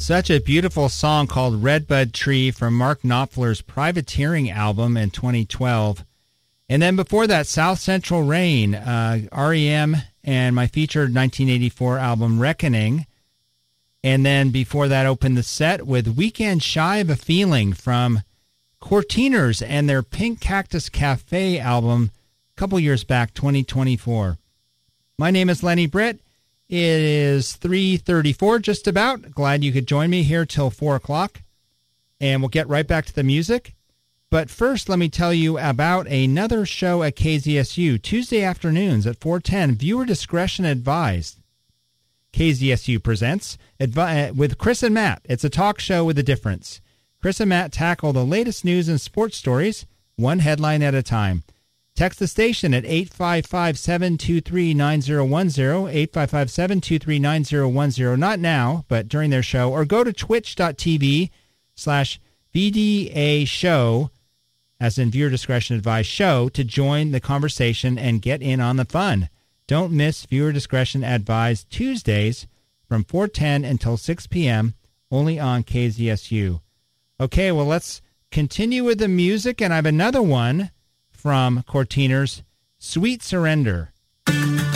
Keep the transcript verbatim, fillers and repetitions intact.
Such a beautiful song called Redbud Tree from Mark Knopfler's Privateering album in twenty twelve. And then before that, South Central Rain, uh, R E M, and my featured nineteen eighty-four album Reckoning. And then before that, opened the set with Weekend Shy of a Feeling from Courteeners and their Pink Cactus Cafe album a couple years back, twenty twenty-four. My name is Lenny Britt. It is three thirty-four just about. Glad you could join me here till four o'clock. And we'll get right back to the music. But first, let me tell you about another show at K Z S U, Tuesday afternoons at four ten, Viewer Discretion Advised. K Z S U presents Advi- with Chris and Matt. It's a talk show with a difference. Chris and Matt tackle the latest news and sports stories, one headline at a time. Text the station at eight five five, seven two three, nine zero one zero, eight five five, seven two three, nine zero one zero, not now, but during their show, or go to twitch.tv slash VDA show, as in Viewer Discretion Advised show, to join the conversation and get in on the fun. Don't miss Viewer Discretion Advised Tuesdays from four ten until six p.m., only on K Z S U. Okay, well, let's continue with the music, and I have another one from Courteeners, Sweet Surrender.